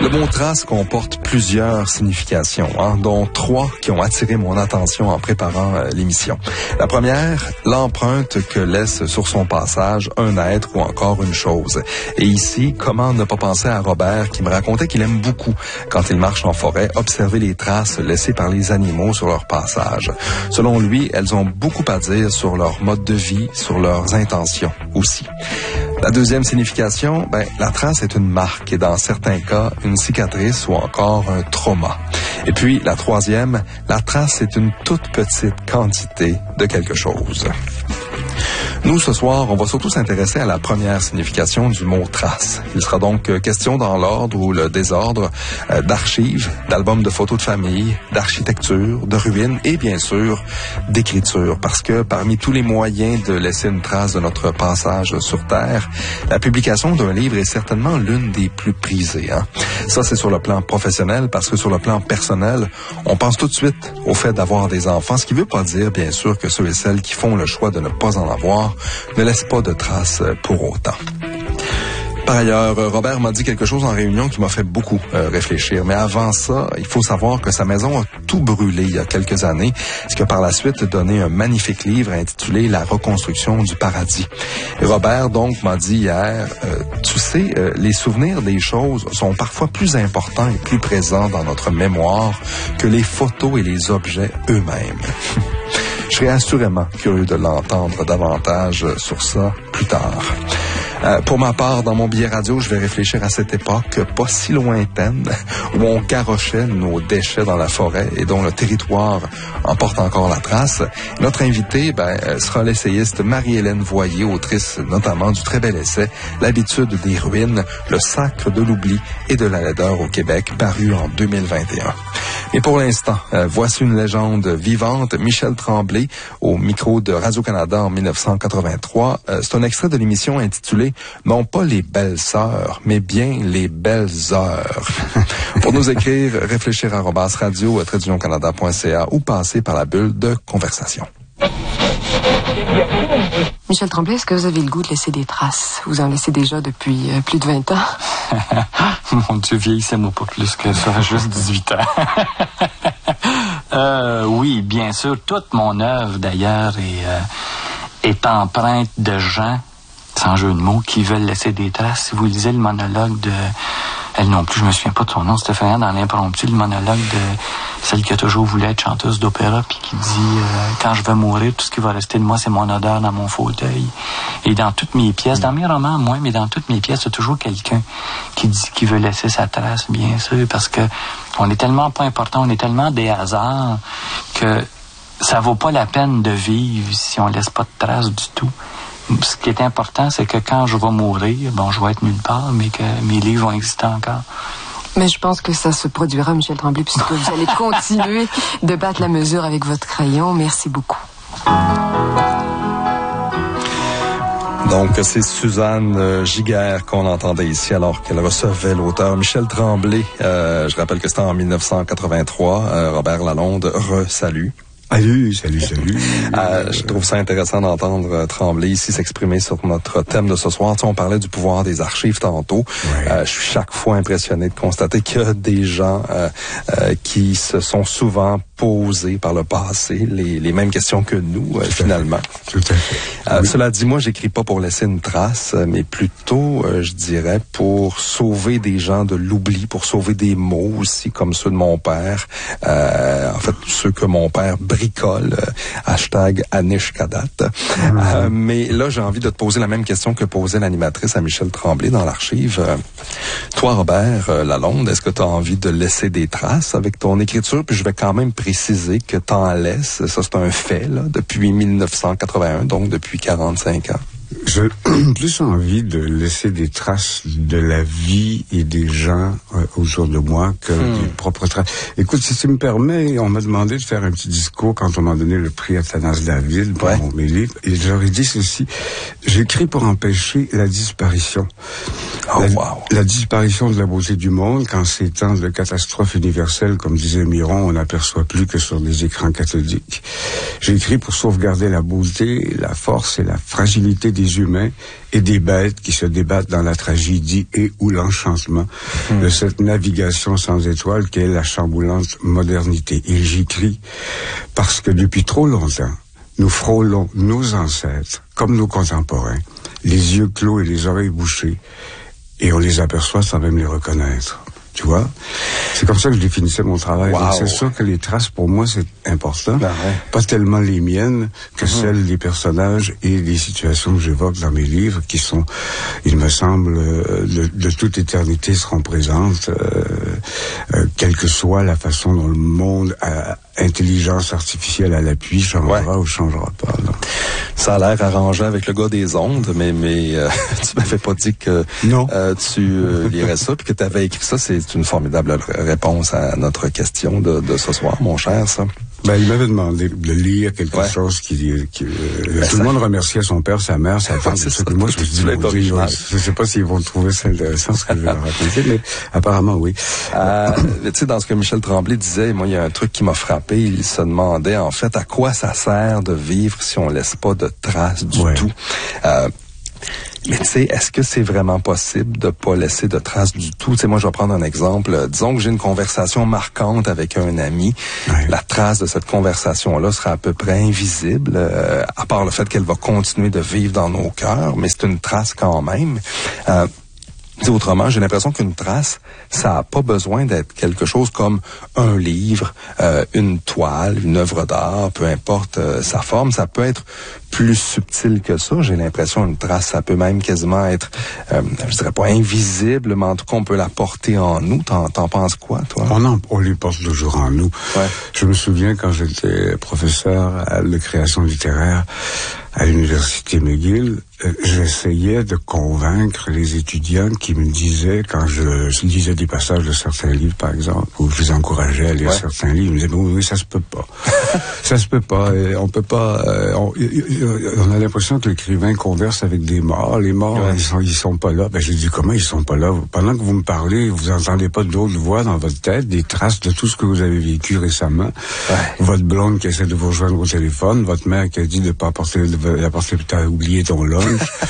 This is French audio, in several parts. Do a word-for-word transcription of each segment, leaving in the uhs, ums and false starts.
Le mot trace comporte plusieurs significations, hein, dont trois qui ont attiré mon attention en préparant euh, l'émission. La première, l'empreinte que laisse sur son passage un être ou encore une chose. Et ici, comment ne pas penser à Robert qui me racontait qu'il aime beaucoup, quand il marche en forêt, observer les traces laissées par les animaux sur leur passage. Selon lui, elles ont beaucoup à dire sur leur mode de vie, sur leurs intentions aussi. La deuxième signification, ben, la trace est une marque et dans certains cas, une cicatrice ou encore un trauma. Et puis, la troisième, la trace est une toute petite quantité de quelque chose. Nous, ce soir, on va surtout s'intéresser à la première signification du mot trace. Il sera donc question dans l'ordre ou le désordre euh, d'archives, d'albums de photos de famille, d'architecture, de ruines et bien sûr d'écriture. Parce que parmi tous les moyens de laisser une trace de notre passage sur Terre, la publication d'un livre est certainement l'une des plus prisées. Hein? Ça, c'est sur le plan professionnel parce que sur le plan personnel, on pense tout de suite au fait d'avoir des enfants, ce qui ne veut pas dire, bien sûr, que ceux et celles qui font le choix de ne pas en avoir ne laisse pas de traces pour autant. Par ailleurs, Robert m'a dit quelque chose en réunion qui m'a fait beaucoup euh, réfléchir. Mais avant ça, il faut savoir que sa maison a tout brûlé il y a quelques années, ce qui a par la suite donné un magnifique livre intitulé « La reconstruction du paradis ». Et Robert, donc, m'a dit hier, euh, tu sais, euh, les souvenirs des choses sont parfois plus importants et plus présents dans notre mémoire que les photos et les objets eux-mêmes. Je serais assurément curieux de l'entendre davantage sur ça plus tard. Euh, pour ma part, dans mon billet radio, je vais réfléchir à cette époque pas si lointaine où on garochait nos déchets dans la forêt et dont le territoire en porte encore la trace. Notre invitée ben, sera l'essayiste Marie-Hélène Voyer, autrice notamment du très bel essai « L'habitude des ruines, le sacre de l'oubli et de la laideur au Québec » paru en deux mille vingt et un. Et pour l'instant, euh, voici une légende vivante, Michel Tremblay, au micro de Radio-Canada en dix-neuf cent quatre-vingt-trois. Euh, c'est un extrait de l'émission intitulée « Non pas les belles sœurs, mais bien les belles heures ». Pour nous écrire, réfléchir à arobase radio trait d'union canada point c a ou passer par la bulle de conversation. Michel Tremblay, est-ce que vous avez le goût de laisser des traces? Vous en laissez déjà depuis euh, plus de vingt ans. Mon Dieu, vieillissez-moi pas plus que ça, juste dix-huit ans. euh, oui, bien sûr. Toute mon œuvre, d'ailleurs, est, euh, est empreinte de gens, sans jeu de mots, qui veulent laisser des traces. Si vous lisez le monologue de... Elle non plus, je me souviens pas de son nom, Stéphane, dans l'impromptu, le monologue de celle qui a toujours voulu être chanteuse d'opéra, puis qui dit euh, « Quand je vais mourir, tout ce qui va rester de moi, c'est mon odeur dans mon fauteuil. » Et dans toutes mes pièces, dans mes romans, moins, mais dans toutes mes pièces, il y a toujours quelqu'un qui dit qu'il veut laisser sa trace, bien sûr, parce que on est tellement pas important, on est tellement des hasards que ça vaut pas la peine de vivre si on laisse pas de trace du tout. Ce qui est important, c'est que quand je vais mourir, bon, je vais être nulle part, mais que mes livres vont exister encore. Mais je pense que ça se produira, Michel Tremblay, puisque vous allez continuer de battre la mesure avec votre crayon. Merci beaucoup. Donc, c'est Suzanne Giguère qu'on entendait ici alors qu'elle recevait l'auteur Michel Tremblay. Euh, je rappelle que c'était en dix-neuf cent quatre-vingt-trois. Euh, Robert Lalonde, re-salut. Salut, salut, salut. Euh, je trouve ça intéressant d'entendre euh, Tremblay ici s'exprimer sur notre thème de ce soir. Tu sais, on parlait du pouvoir des archives tantôt. Ouais. Euh, je suis chaque fois impressionné de constater qu'il y a des gens euh, euh, qui se sont souvent posés par le passé les, les mêmes questions que nous, euh, finalement. Tout à fait. Euh, oui. Cela dit, moi, j'écris pas pour laisser une trace, mais plutôt, euh, je dirais, pour sauver des gens de l'oubli, pour sauver des mots aussi, comme ceux de mon père. Euh, en fait, ceux que mon père bricole, euh, hashtag Anish Kadat. Mmh. Euh, mais là, j'ai envie de te poser la même question que posait l'animatrice à Michel Tremblay dans l'archive. Euh, toi, Robert euh, Lalonde, est-ce que tu as envie de laisser des traces avec ton écriture? Puis je vais quand même préciser que tu en laisses, ça c'est un fait, là, depuis dix-neuf cent quatre-vingt-un, donc depuis quarante-cinq ans. J'ai plus envie de laisser des traces de la vie et des gens euh, autour de moi que hmm. des propres traces. Écoute, si tu me permets, on m'a demandé de faire un petit discours quand on m'a donné le prix Athanas David pour ouais. mon, mes livres. Et j'aurais dit ceci. J'écris pour empêcher la disparition. Oh, la, wow. la disparition de la beauté du monde, quand ces temps de catastrophe universelle, comme disait Miron, on n'aperçoit plus que sur des écrans cathodiques. J'ai écrit pour sauvegarder la beauté, la force et la fragilité des des humains et des bêtes qui se débattent dans la tragédie et ou l'enchantement mmh. de cette navigation sans étoiles qu'est la chamboulante modernité. Et j'écris parce que depuis trop longtemps, nous frôlons nos ancêtres, comme nos contemporains, les yeux clos et les oreilles bouchées, et on les aperçoit sans même les reconnaître. Tu vois? C'est comme ça que je définissais mon travail. Wow. Donc c'est sûr que les traces, pour moi, c'est important. Ben ouais. Pas tellement les miennes que mmh. celles des personnages et des situations que j'évoque dans mes livres, qui sont, il me semble, de, de toute éternité seront présentes, euh, euh, quelle que soit la façon dont le monde a intelligence artificielle à l'appui changera ouais. ou changera pas. Là. Ça a l'air arrangé avec le gars des ondes, mais mais euh, tu m'avais pas dit que non. Euh, tu euh, lirais ça puis que tu avais écrit ça. C'est une formidable réponse à notre question de, de ce soir, mon cher, ça. Ben, il m'avait demandé de lire quelque ouais. chose qui... qui euh, ben, tout ça... le monde remerciait son père, sa mère, sa tante. c'est ça. Moi, je me suis dit, bon, je sais pas s'ils vont trouver ça intéressant, ce que je vais leur raconter, mais apparemment, oui. Euh, tu sais, dans ce que Michel Tremblay disait, moi, il y a un truc qui m'a frappé. Il se demandait, en fait, à quoi ça sert de vivre si on laisse pas de traces du ouais. tout. Euh, Mais tu sais, est-ce que c'est vraiment possible de pas laisser de traces du tout? Tu sais, moi, je vais prendre un exemple. Disons que j'ai une conversation marquante avec un ami. Ouais. La trace de cette conversation-là sera à peu près invisible, euh, à part le fait qu'elle va continuer de vivre dans nos cœurs, mais c'est une trace quand même. Euh, T'sais, autrement, j'ai l'impression qu'une trace, ça n'a pas besoin d'être quelque chose comme un livre, euh, une toile, une œuvre d'art, peu importe euh, sa forme. Ça peut être plus subtil que ça. J'ai l'impression une trace, ça peut même quasiment être, euh, je dirais pas invisible, mais en tout cas, on peut la porter en nous. T'en, t'en penses quoi, toi? On, en, on les porte toujours en nous. Ouais. Je me souviens quand j'étais professeur de création littéraire à l'université McGill, euh, j'essayais de convaincre les étudiants qui me disaient, quand je, je lisais des passages de certains livres, par exemple, ou je les encourageais à lire ouais. certains livres, ils me disaient, oui, oui, ça se peut pas. ça se peut pas. Et on peut pas... Euh, on, on a l'impression que l'écrivain converse avec des morts. Les morts, ouais. ils sont ils sont pas là. Ben, j'ai dit, comment ils sont pas là? Pendant que vous me parlez, vous entendez pas d'autres voix dans votre tête, des traces de tout ce que vous avez vécu récemment. Ouais. Votre blonde qui essaie de vous rejoindre au téléphone, votre mère qui a dit de pas apporter la porter, t'as oublié ton lunch,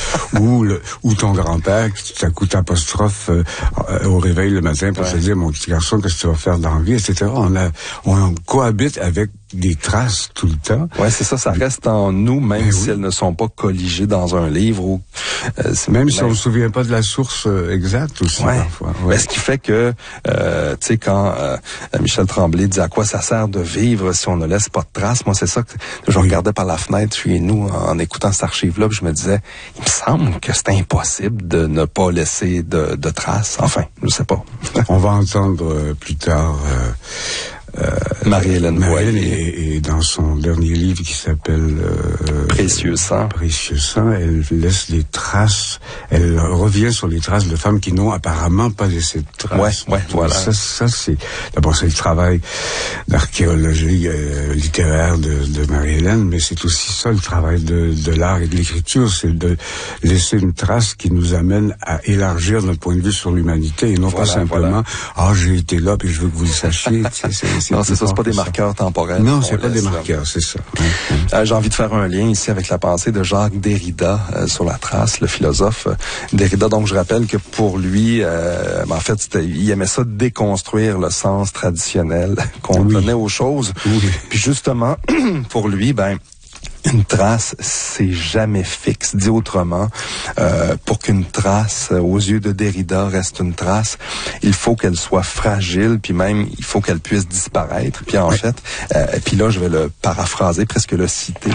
ou le, ou ton grand-père qui tout à coup t'apostrophe euh, au réveil le matin pour ouais. se dire, mon petit garçon, qu'est-ce que tu vas faire dans la vie, et cetera. On a, on cohabite avec des traces tout le temps. Ouais, c'est ça, ça reste en nous, même Mais si oui. elles ne sont pas colligées dans un livre ou euh, même si on ne se souvient pas de la source euh, exacte aussi ouais. parfois. Ouais. Mais ce qui fait que, euh, tu sais, quand euh, Michel Tremblay dit à quoi ça sert de vivre si on ne laisse pas de traces, moi c'est ça que je oui. regardais par la fenêtre chez nous en écoutant cette archive-là, puis je me disais, il me semble que c'est impossible de ne pas laisser de, de traces. Enfin, je sais pas. On va entendre euh, plus tard. Euh, Euh, Marie-Hélène Boyer. Et, et dans son dernier livre qui s'appelle euh, Précieux sang. Précieux sang, elle laisse des traces. Elle revient sur les traces de femmes qui n'ont apparemment pas laissé de traces. Ouais, ouais, voilà. Ça, ça c'est d'abord c'est le travail d'archéologie euh, littéraire de, de Marie-Hélène, mais c'est aussi ça le travail de, de l'art et de l'écriture, c'est de laisser une trace qui nous amène à élargir notre point de vue sur l'humanité et non voilà, pas simplement ah voilà. j'ai été là puis je veux que vous le sachiez. c'est, c'est, c'est non, c'est ça, c'est pas des ça. marqueurs temporels. Non, c'est pas des marqueurs, c'est ça. Euh, j'ai envie de faire un lien ici avec la pensée de Jacques Derrida euh, sur la trace, le philosophe euh, Derrida. Donc, je rappelle que pour lui, euh, en fait, il aimait ça déconstruire le sens traditionnel qu'on oui. donnait aux choses. Oui. Puis justement, pour lui, ben, une trace, c'est jamais fixe. Dit autrement, euh, pour qu'une trace, euh, aux yeux de Derrida, reste une trace, il faut qu'elle soit fragile, puis même, il faut qu'elle puisse disparaître. Puis en oui. fait, euh, puis là, je vais le paraphraser, presque le citer.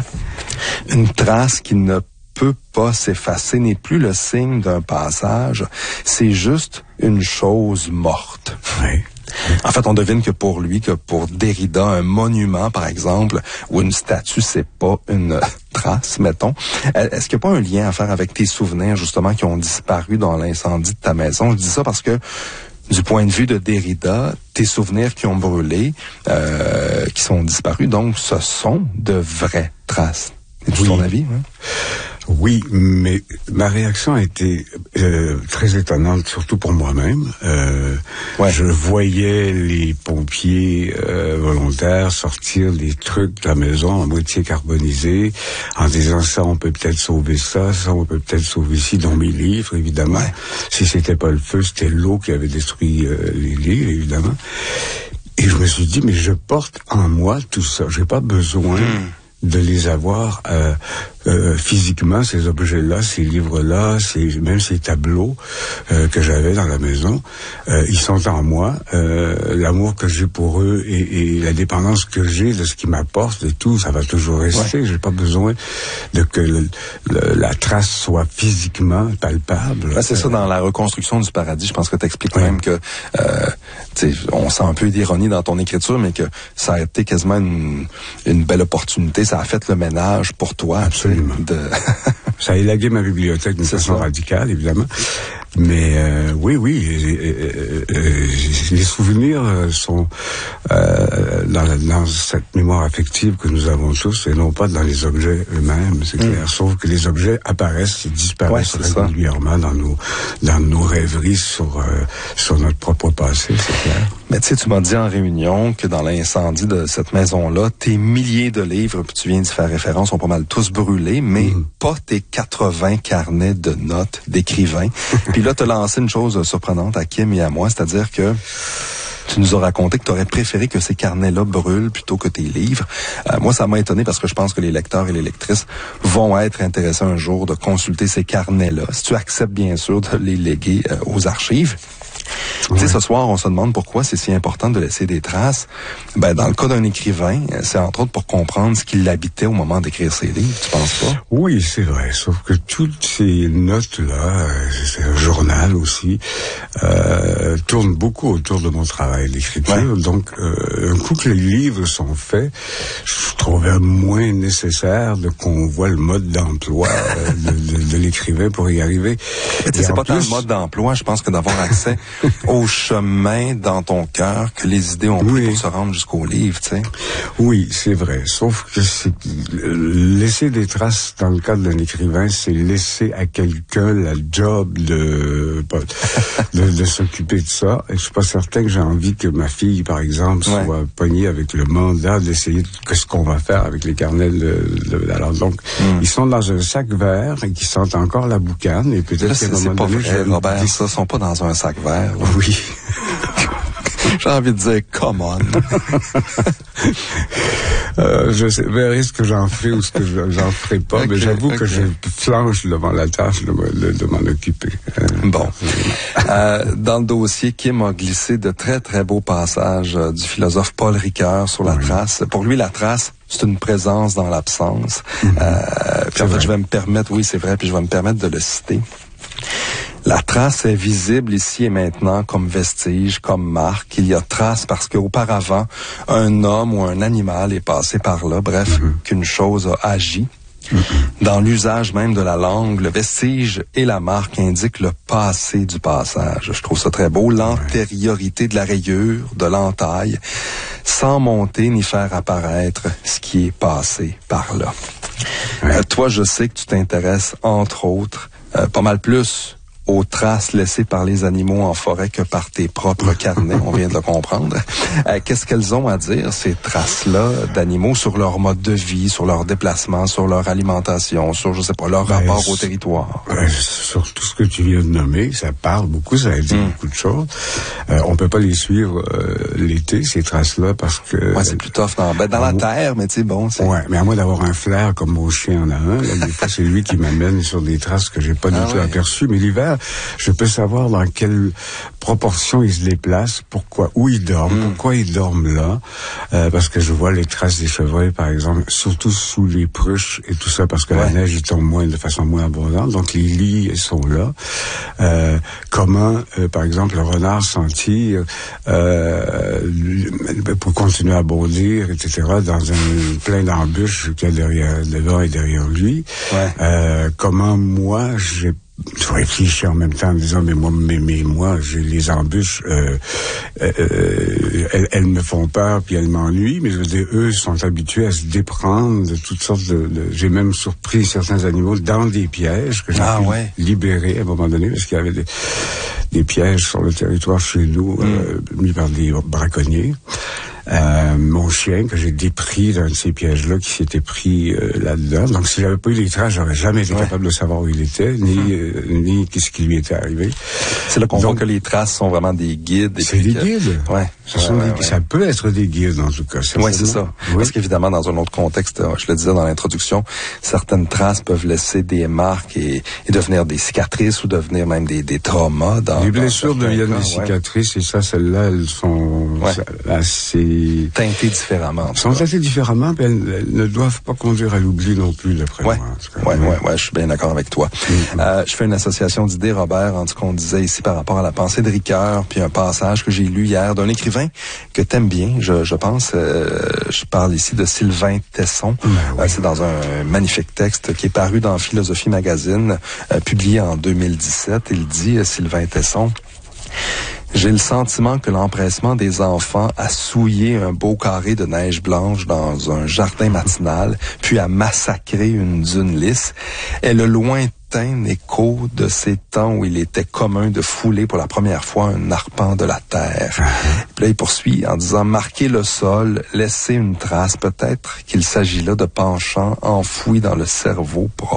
Une trace qui ne peut pas s'effacer n'est plus le signe d'un passage, c'est juste une chose morte. Oui. En fait, on devine que pour lui, que pour Derrida, un monument, par exemple, ou une statue, c'est pas une trace, mettons. Est-ce qu'il n'y a pas un lien à faire avec tes souvenirs, justement, qui ont disparu dans l'incendie de ta maison? Je dis ça parce que, du point de vue de Derrida, tes souvenirs qui ont brûlé, euh, qui sont disparus, donc, ce sont de vraies traces. C'est oui. ton avis, hein? Oui, mais ma réaction a été euh, très étonnante, surtout pour moi-même. Euh, ouais. Je voyais les pompiers euh, volontaires sortir des trucs de la maison à moitié carbonisés, en disant ça, on peut peut-être sauver ça, ça, on peut peut-être sauver ci, dans mes livres, évidemment. Ouais. Si c'était pas le feu, c'était l'eau qui avait détruit euh, les livres, évidemment. Et je me suis dit, mais je porte en moi tout ça. J'ai pas besoin mmh. de les avoir euh, euh, physiquement, ces objets-là, ces livres-là, ces, même ces tableaux euh, que j'avais dans la maison, euh, ils sont en moi. Euh, l'amour que j'ai pour eux et, et la dépendance que j'ai de ce qu'ils m'apportent et tout, ça va toujours rester. Ouais. J'ai pas besoin de que le, le, la trace soit physiquement palpable. Ouais, c'est euh, ça, dans la reconstruction du paradis, je pense que tu expliques ouais. même que euh, on sent un peu d'ironie dans ton écriture, mais que ça a été quasiment une, une belle opportunité. Ça a fait le ménage pour toi. Absolument. De... ça a élagué ma bibliothèque d'une façon ça. radicale, évidemment. Mais euh, oui, oui, euh, euh, les souvenirs sont euh, dans, la, dans cette mémoire affective que nous avons tous, et non pas dans les objets eux-mêmes, c'est clair. Mm. Sauf que les objets apparaissent et disparaissent ouais, régulièrement dans nos dans nos rêveries sur euh, sur notre propre passé, c'est clair. Mais tu sais, tu m'as dit en réunion que dans l'incendie de cette maison-là, tes milliers de livres, puis tu viens d'y faire référence, sont pas mal tous brûlés, mais mm. pas tes quatre-vingts carnets de notes d'écrivains. Puis là, tu as lancé une chose surprenante à Kim et à moi, c'est-à-dire que tu nous as raconté que tu aurais préféré que ces carnets-là brûlent plutôt que tes livres. Euh, moi, ça m'a étonné parce que je pense que les lecteurs et les lectrices vont être intéressés un jour de consulter ces carnets-là. Si tu acceptes, bien sûr, de les léguer euh, aux archives. Ouais. Tu sais, ce soir, on se demande pourquoi c'est si important de laisser des traces. Ben, dans le cas d'un écrivain, c'est entre autres pour comprendre ce qui l'habitait au moment d'écrire ses livres, tu penses pas? Oui, c'est vrai, sauf que toutes ces notes-là, c'est un journal aussi, euh, tournent beaucoup autour de mon travail d'écriture. Ouais. Donc, euh, un coup que les livres sont faits, je trouvais moins nécessaire de qu'on voit le mode d'emploi de, de, de l'écrivain pour y arriver. Mais tu sais, c'est pas plus... tant le mode d'emploi, je pense que d'avoir accès au chemin dans ton cœur que les idées ont pris oui. pour se rendre jusqu'au livre, tu sais. Oui, c'est vrai. Sauf que c'est, laisser des traces dans le cadre d'un écrivain, c'est laisser à quelqu'un la job de de, de s'occuper de ça. Et je suis pas certain que j'ai envie que ma fille, par exemple, ouais. soit pognée avec le mandat d'essayer de, qu'est-ce qu'on va faire avec les carnets de, de alors donc mm. ils sont dans un sac vert et qui sentent encore la boucane et peut-être qu'à un moment pas donné, vrai, Robert, ça sont pas dans un sac vert. Là. Oui. J'ai envie de dire, come on. euh, je sais, verrai ce que j'en ferai ou ce que je, j'en ferai pas, okay, mais j'avoue okay. que je flanche devant la tâche de, de, de m'en occuper. Euh, bon. euh, dans le dossier, Kim a glissé de très, très beaux passages euh, du philosophe Paul Ricoeur sur la oui. trace. Pour lui, la trace, c'est une présence dans l'absence. Mm-hmm. Euh, puis en fait, je vais me permettre, oui, c'est vrai, puis je vais me permettre de le citer. La trace est visible ici et maintenant comme vestige, comme marque. Il y a trace parce qu'auparavant, un homme ou un animal est passé par là. Bref, mm-hmm. qu'une chose a agi. Mm-hmm. Dans l'usage même de la langue, le vestige et la marque indiquent le passé du passage. Je trouve ça très beau. L'antériorité de la rayure, de l'entaille, sans monter ni faire apparaître ce qui est passé par là. Ouais. Euh, toi, je sais que tu t'intéresses, entre autres, euh, pas mal plus aux traces laissées par les animaux en forêt que par tes propres carnets, on vient de le comprendre. Euh, qu'est-ce qu'elles ont à dire, ces traces-là d'animaux, sur leur mode de vie, sur leur déplacement, sur leur alimentation, sur, je sais pas, leur ben, rapport au territoire? Ben, sur tout ce que tu viens de nommer, ça parle beaucoup, ça dit mm. beaucoup de choses. Euh, on peut pas les suivre euh, l'été, ces traces-là, parce que... Ouais, c'est plus tough dans, ben, dans la moi, terre, mais tu sais, bon, c'est... Ouais, mais à moins d'avoir un flair comme mon chien en a un, là, des fois, c'est lui qui m'amène sur des traces que j'ai pas ah, du tout ouais. aperçues, mais l'hiver, je peux savoir dans quelle proportion ils se déplacent, pourquoi, où ils dorment, mm. pourquoi ils dorment là, euh, parce que je vois les traces des chevreuils, par exemple, surtout sous les pruches et tout ça, parce que ouais. la neige, il tombe moins, de façon moins abondante, donc les lits sont là. Euh, comment, euh, par exemple, le renard s'en tire euh, pour continuer à bondir, et cetera, dans un plein d'embûches qu'il y a derrière, devant et derrière lui. Ouais. Euh, comment, moi, j'ai je réfléchis en même temps en me disant, mais moi, mais, mais moi, j'ai les embûches, euh, euh, elles, elles me font peur, puis elles m'ennuient, mais je veux dire, eux sont habitués à se déprendre de toutes sortes de... de j'ai même surpris certains animaux dans des pièges que j'ai ah, pu ouais. libérer à un moment donné, parce qu'il y avait des, des pièges sur le territoire chez nous, mm. euh, mis par des braconniers. Euh, mon chien que j'ai dépris d'un de ces pièges-là qui s'était pris euh, là-dedans. Donc, si j'avais pas eu les traces, j'aurais jamais été ouais. capable de savoir où il était, ni mmh. euh, ni qu'est-ce qui lui était arrivé. C'est là qu'on Donc, voit que les traces sont vraiment des guides. Et c'est des que... guides. Ouais. Ce ouais, sont ouais, des... ouais. Ça peut être des guides, en tout cas. Oui, c'est ça. Oui. Parce qu'évidemment, dans un autre contexte, je le disais dans l'introduction, certaines traces peuvent laisser des marques et, et devenir des cicatrices ou devenir même des, des traumas. Dans, les blessures dans deviennent cas, des cicatrices ouais. et ça, celles-là, elles sont ouais. assez... teintées différemment. Elles sont teintées différemment, mais elles, elles ne doivent pas conduire à l'oubli non plus, d'après ouais. moi. Oui, oui, oui, je suis bien d'accord avec toi. Mm-hmm. Euh, je fais une association d'idées, Robert, en ce qu'on disait ici par rapport à la pensée de Ricoeur, puis un passage que j'ai lu hier d'un écrivain que t'aimes bien, je, je pense. Euh, je parle ici de Sylvain Tesson. Mm-hmm. Euh, c'est dans un magnifique texte qui est paru dans Philosophie Magazine, euh, publié en deux mille dix-sept. Il dit, euh, Sylvain Tesson, « J'ai le sentiment que l'empressement des enfants à souiller un beau carré de neige blanche dans un jardin matinal, puis à massacrer une dune lisse, est le lointain écho de ces temps où il était commun de fouler pour la première fois un arpent de la terre. Uh-huh. » Puis là, il poursuit en disant « Marquer le sol, laisser une trace, peut-être qu'il s'agit là de penchants enfouis dans le cerveau profond. »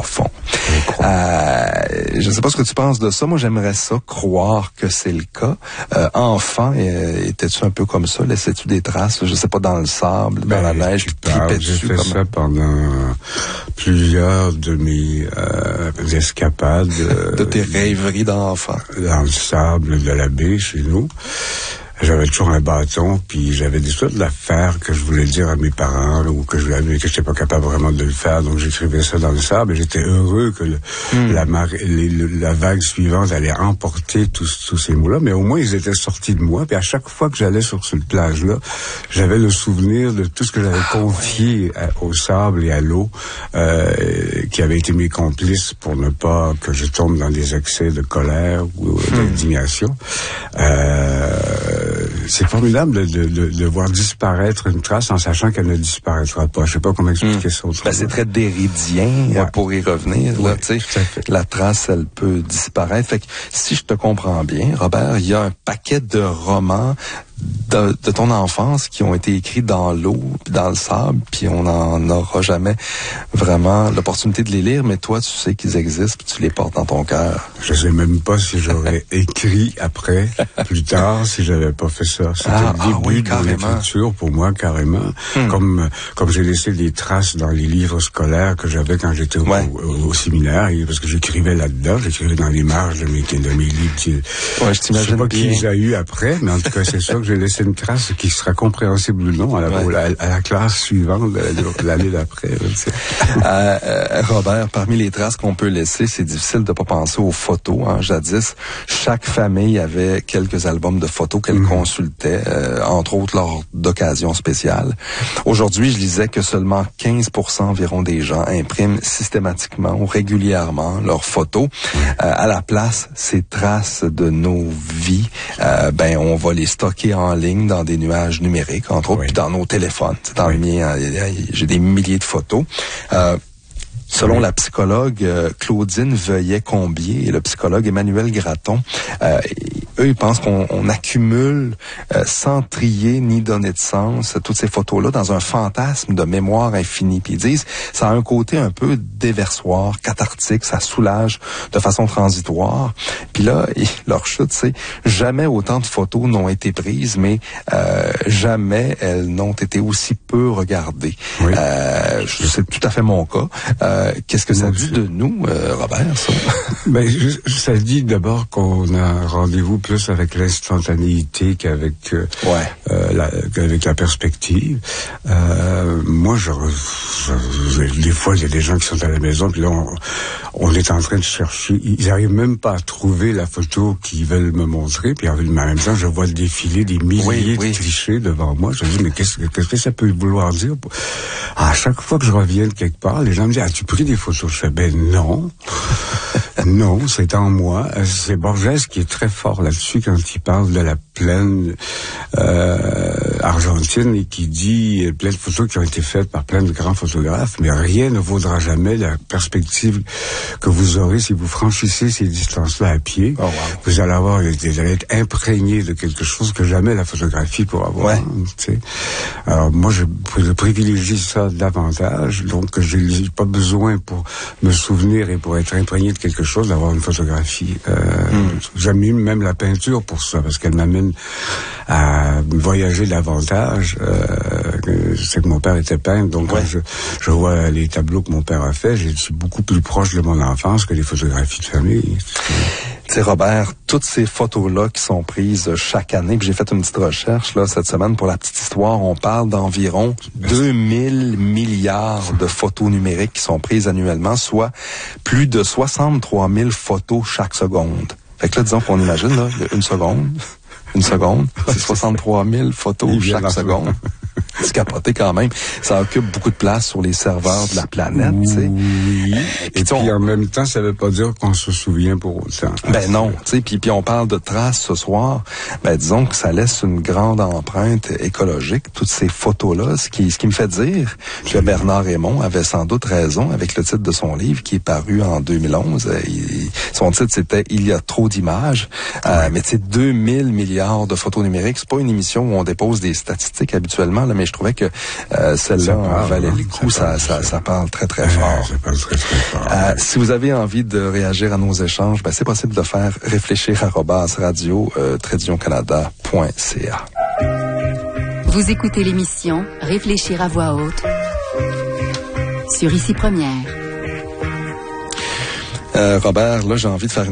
Euh, je ne sais pas ce que tu penses de ça. Moi, j'aimerais ça, croire que c'est le cas. Euh, enfant, euh, étais-tu un peu comme ça? Laissais-tu des traces, je sais pas, dans le sable, ben, dans la neige, puis tripais dessus? J'ai fait comme... ça pendant plusieurs de mes euh, escapades. Euh, de tes rêveries d'enfant. Dans le sable de la baie, chez nous. J'avais toujours un bâton, puis j'avais des sortes d'affaires que je voulais dire à mes parents, là, ou que je voulais, mais que j'étais pas capable vraiment de le faire, donc j'écrivais ça dans le sable, et j'étais heureux que le, mm. la, marée, les, le, la vague suivante allait emporter tous, tous ces mots-là, mais au moins ils étaient sortis de moi, puis à chaque fois que j'allais sur cette plage-là, j'avais le souvenir de tout ce que j'avais ah, confié ouais. à, au sable et à l'eau, euh, qui avaient été mes complices pour ne pas que je tombe dans des excès de colère ou mm. d'indignation. Euh, c'est formidable de, de, de, de voir disparaître une trace en sachant qu'elle ne disparaîtra pas. Je sais pas comment expliquer mmh. ça autrement. Ben, c'est très déridien ouais. pour y revenir. Ouais, là, tu sais, la trace, elle peut disparaître. Fait que si je te comprends bien, Robert, il y a un paquet de romans de, de ton enfance qui ont été écrits dans l'eau, dans le sable, puis on n'en aura jamais vraiment l'opportunité de les lire, mais toi, tu sais qu'ils existent, puis tu les portes dans ton cœur. Je sais même pas si j'aurais écrit après, plus tard, si j'avais pas fait ça. C'était ah, le début ah oui, de l'écriture pour moi, carrément. Hmm. Comme comme j'ai laissé des traces dans les livres scolaires que j'avais quand j'étais au, ouais. au, au séminaire, parce que j'écrivais là-dedans, j'écrivais dans les marges de mes, de mes livres. Qui, ouais, je t'imagine je sais pas bien. qui les a eu après, mais en tout cas, c'est ça que j'ai laissé une trace qui sera compréhensible ou non à la, ouais. à, à la classe suivante, de, l'année d'après. euh, euh, Robert, parmi les traces qu'on peut laisser, c'est difficile de pas penser aux photos. Hein. Jadis, chaque famille avait quelques albums de photos qu'elle mmh. consultait, euh, entre autres lors d'occasions spéciales. Aujourd'hui, je lisais que seulement quinze pour cent environ des gens impriment systématiquement ou régulièrement leurs photos. Euh, à la place, ces traces de nos vies, euh, ben on va les stocker en ligne dans des nuages numériques, entre autres, oui. puis dans nos téléphones. Dans oui. le mien, j'ai des milliers de photos. Euh, Selon la psychologue euh, Claudine Veuillet-Combier et le psychologue Emmanuel Gratton, euh, eux, ils pensent qu'on on accumule euh, sans trier ni donner de sens toutes ces photos-là dans un fantasme de mémoire infinie. Puis ils disent, ça a un côté un peu déversoir, cathartique, ça soulage de façon transitoire. Puis là, leur chute, c'est jamais autant de photos n'ont été prises, mais euh, jamais elles n'ont été aussi peu regardées. Oui. Euh, c'est tout à fait mon cas. Euh, Qu'est-ce que ça dit de nous, euh, Robert, ça? Ben, je, ça dit d'abord qu'on a rendez-vous plus avec l'instantanéité qu'avec euh, ouais. euh, la, qu'avec la perspective. Euh, moi, je, je, des fois, il y a des gens qui sont à la maison, puis là, on, on est en train de chercher. Ils n'arrivent même pas à trouver la photo qu'ils veulent me montrer, puis en même temps, je vois défiler des milliers oui, oui. de clichés devant moi. Je me dis, mais qu'est-ce, qu'est-ce que ça peut vouloir dire? À chaque fois que je reviens de quelque part, les gens me disent, ah, tu pris des photos? Je fais, ben non. Non, c'est en moi. C'est Borges qui est très fort là-dessus quand il parle de la plaine euh, argentine et qui dit plein de photos qui ont été faites par plein de grands photographes, mais rien ne vaudra jamais la perspective que vous aurez si vous franchissez ces distances-là à pied. Oh, wow. Vous allez avoir, vous allez être imprégné de quelque chose que jamais la photographie pourra avoir. Ouais. Tu sais. Alors moi, je, je privilégie ça davantage, donc je n'ai pas besoin pour me souvenir et pour être imprégné de quelque chose d'avoir une photographie. Euh, mm. J'aime même la peinture pour ça, parce qu'elle m'amène à voyager davantage. Euh, c'est que mon père était peintre, donc ouais. quand je, je vois les tableaux que mon père a fait, je suis beaucoup plus proche de mon enfance que les photographies de famille. Tu sais, Robert, toutes ces photos-là qui sont prises chaque année, puis j'ai fait une petite recherche là cette semaine pour la petite histoire, on parle d'environ deux mille milliards de photos numériques qui sont prises annuellement, soit plus de soixante-trois mille photos chaque seconde. Fait que là, disons qu'on imagine, là, une seconde, une seconde, c'est soixante-trois mille photos chaque seconde. C'est capoté quand même. Ça occupe beaucoup de place sur les serveurs de la planète, tu sais. Oui. Et, et puis on... en même temps, ça veut pas dire qu'on se souvient pour autant. Ben non, tu sais. Puis puis on parle de traces ce soir. Ben disons que ça laisse une grande empreinte écologique. Toutes ces photos-là, ce qui ce qui me fait dire que Bernard Raymond avait sans doute raison avec le titre de son livre qui est paru en deux mille onze. Il, son titre c'était Il y a trop d'images. Ouais. Euh, mais tu sais, deux mille milliards de photos numériques. C'est pas une émission où on dépose des statistiques habituellement, là, mais je trouvais que euh, celle-là parle, valait le coup. Ça, parle, ça, ça, ça parle très, très fort. Ça parle très, très fort. Euh, si vous avez envie de réagir à nos échanges, ben, c'est possible de faire réfléchir arobase radio euh, trait canada point c a. Vous écoutez l'émission Réfléchir à voix haute sur Ici Première. Euh, Robert, là, j'ai envie de faire une